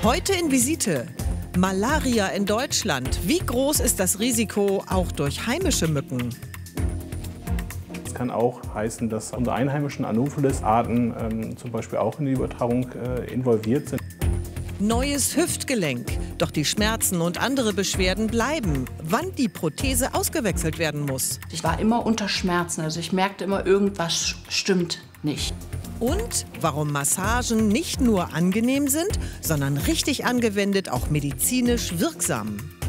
Heute in Visite. Malaria in Deutschland. Wie groß ist das Risiko auch durch heimische Mücken? Das kann auch heißen, dass unsere einheimischen Anopheles-Arten zum Beispiel auch in die Übertragung involviert sind. Neues Hüftgelenk. Doch die Schmerzen und andere Beschwerden bleiben. Wann die Prothese ausgewechselt werden muss. Ich war immer unter Schmerzen, also ich merkte immer, irgendwas stimmt nicht. Und warum Massagen nicht nur angenehm sind, sondern richtig angewendet auch medizinisch wirksam.